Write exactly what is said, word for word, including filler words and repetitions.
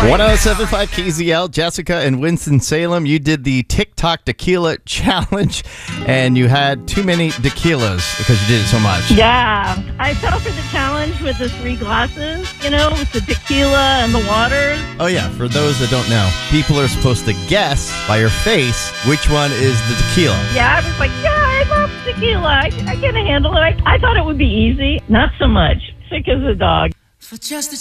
one oh seven point five K Z L, Jessica and Winston-Salem. You did the TikTok tequila challenge, and you had too many tequilas because you did it so much. Yeah. I fell for the challenge with the three glasses, you know, with the tequila and the waters. Oh, yeah. For those that don't know, people are supposed to guess by your face which one is the tequila. Yeah, I was like, yeah, I love tequila. I, I can handle it. I, I thought it would be easy. Not so much. Sick as a dog. For just a